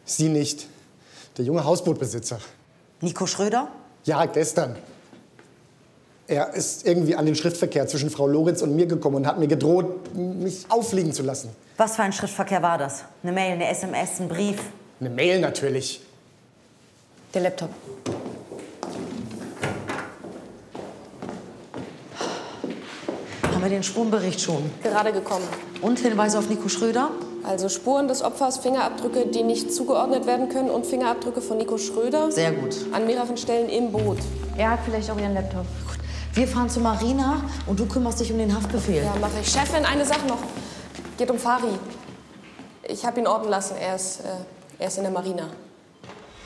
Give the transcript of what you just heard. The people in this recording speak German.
Sie nicht. Der junge Hausbootbesitzer. Nico Schröder? Ja, gestern. Er ist irgendwie an den Schriftverkehr zwischen Frau Lorenz und mir gekommen und hat mir gedroht, mich auffliegen zu lassen. Was für ein Schriftverkehr war das? Eine Mail, eine SMS, ein Brief? Eine Mail natürlich. Der Laptop. Haben wir den Spurenbericht schon? Gerade gekommen. Und Hinweise auf Nico Schröder? Also Spuren des Opfers, Fingerabdrücke, die nicht zugeordnet werden können und Fingerabdrücke von Nico Schröder. Sehr gut. An mehreren Stellen im Boot. Er hat vielleicht auch ihren Laptop. Gut. Wir fahren zu Marina und du kümmerst dich um den Haftbefehl. Ja, mache ich. Chefin, eine Sache noch. Geht um Fari. Ich habe ihn orten lassen. Er ist in der Marina.